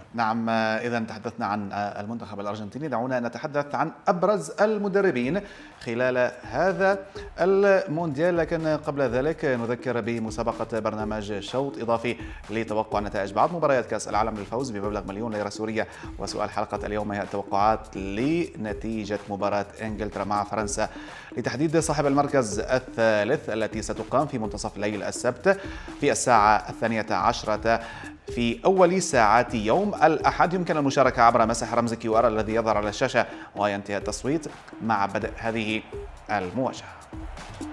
نعم، إذا تحدثنا عن المنتخب الأرجنتيني، دعونا نتحدث عن أبرز المدربين خلال هذا المونديال. لكن قبل ذلك نذكر بمسابقة برنامج شوط إضافي لتوقع نتائج بعض مباريات كأس العالم للفوز بمبلغ 1,000,000 ليرة سورية. وسؤال حلقة اليوم هي التوقعات لنتيجة مباراة إنجلترا مع فرنسا لتحديد صاحب المركز الثالث التي ستقام في منتصف ليل السبت في الساعة 12 في أول ساعات يوم الأحد. يمكن المشاركة عبر مسح رمز QR الذي يظهر على الشاشة، وينتهي التصويت مع بدء هذه المواجهة.